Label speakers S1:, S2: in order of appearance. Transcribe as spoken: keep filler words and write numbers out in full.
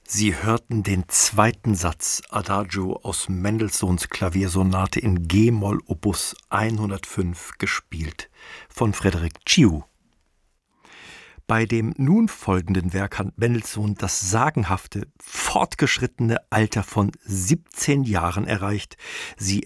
S1: Sie hörten den zweiten Satz Adagio aus Mendelssohns Klaviersonate in G-Moll Opus hundertfünf, gespielt von Frédéric Chioux. Bei dem nun folgenden Werk hat Mendelssohn das sagenhafte, fortgeschrittene Alter von siebzehn Jahren erreicht. Sie